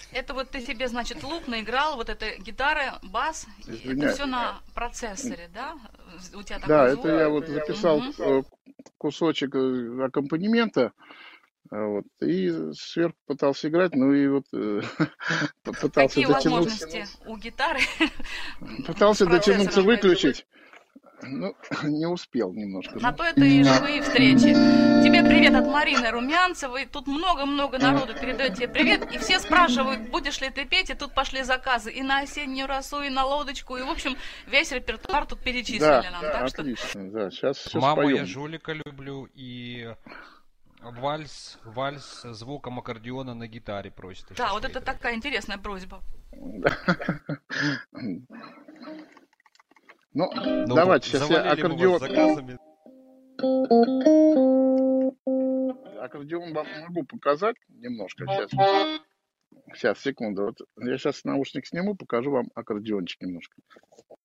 Это вот ты себе, значит, лук наиграл, вот эта гитара, бас, это Извиняюсь. все на процессоре, да? У тебя такой Да, это звук. я вот записал Мгм. кусочек аккомпанемента, вот, и сверху пытался играть, ну и вот пытался Какие дотянуться, возможности у гитары с пытался дотянуться процессором? выключить, ну, не успел немножко, На ну. то это и живые встречи. Тебе привет от Марины Румянцевой. Тут много-много народу передает тебе привет. И все спрашивают, будешь ли ты петь. И тут пошли заказы и на осеннюю росу, и на лодочку. И, в общем, весь репертуар тут перечислили Да, нам. Так что, отлично, да, сейчас все «Мама, я споем. жулика люблю» и вальс с звуком аккордеона на гитаре просит еще да, вот это спеть. такая интересная просьба. Ну, Ну, давайте, сейчас я завалили мы вас заказами. аккордеон вам могу показать немножко. Сейчас, секунду. Вот я сейчас наушник сниму, покажу вам аккордеончик немножко.